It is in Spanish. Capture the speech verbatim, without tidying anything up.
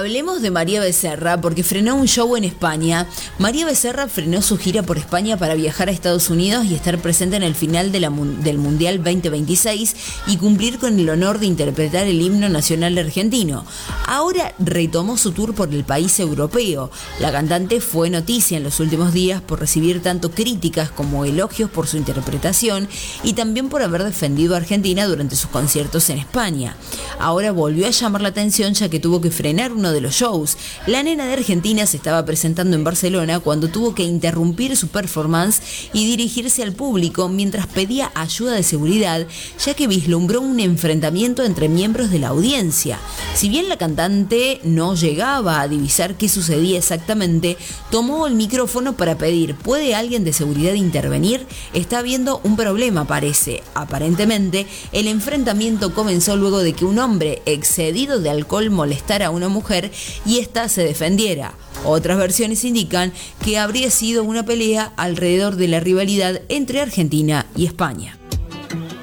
Hablemos de María Becerra porque frenó un show en España. María Becerra frenó su gira por España para viajar a Estados Unidos y estar presente en el final de la, del Mundial veinte veintiséis y cumplir con el honor de interpretar el himno nacional argentino. Ahora retomó su tour por el país europeo. La cantante fue noticia en los últimos días por recibir tanto críticas como elogios por su interpretación y también por haber defendido a Argentina durante sus conciertos en España. Ahora volvió a llamar la atención ya que tuvo que frenar uno de los shows. La nena de Argentina se estaba presentando en Barcelona cuando tuvo que interrumpir su performance y dirigirse al público mientras pedía ayuda de seguridad, ya que vislumbró un enfrentamiento entre miembros de la audiencia. Si bien la cantante no llegaba a divisar qué sucedía exactamente, tomó el micrófono para pedir: ¿puede alguien de seguridad intervenir? Está habiendo un problema, parece. Aparentemente, el enfrentamiento comenzó luego de que un hombre excedido de alcohol molestara a una mujer y ésta se defendiera. Otras versiones indican que habría sido una pelea alrededor de la rivalidad entre Argentina y España.